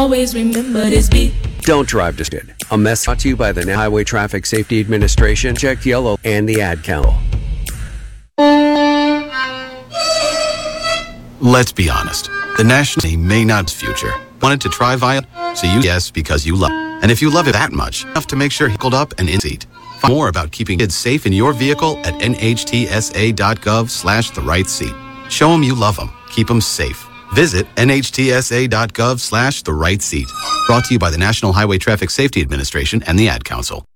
Always remember this beat. Don't drive distracted. A message brought to you by the Highway Traffic Safety Administration, Check Yellow, and the Ad Council. Let's be honest. The national team may not future. Wanted to try Viant, so you yes because you love it. And if you love it that much, enough to make sure he pulled up and in seat. Find more about keeping kids safe in your vehicle at nhtsa.gov/the-right-seat. Show them you love them. Keep them safe. Visit nhtsa.gov/the-right-seat. Brought to you by the National Highway Traffic Safety Administration and the Ad Council.